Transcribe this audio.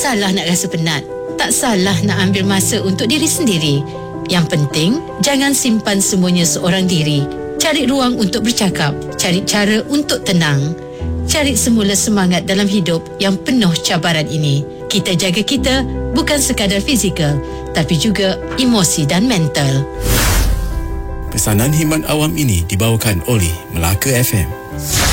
salah nak rasa penat. Tak salah nak ambil masa untuk diri sendiri. Yang penting, jangan simpan semuanya seorang diri. Cari ruang untuk bercakap. Cari cara untuk tenang. Cari semula semangat dalam hidup yang penuh cabaran ini. Kita jaga kita bukan sekadar fizikal, tapi juga emosi dan mental. Pesanan himan awam ini dibawakan oleh Melaka FM.